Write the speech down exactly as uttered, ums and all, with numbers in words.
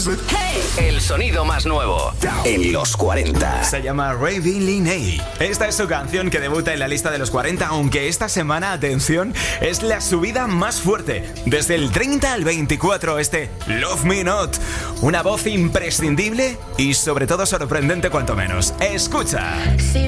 Hey. El sonido más nuevo en los cuarenta. Se llama Raving Linney. Esta es su canción que debuta en la lista de los cuarenta, aunque esta semana, atención, es la subida más fuerte. Desde el treinta al veinticuatro, este Love Me Not. Una voz imprescindible y sobre todo sorprendente cuanto menos. Escucha. Si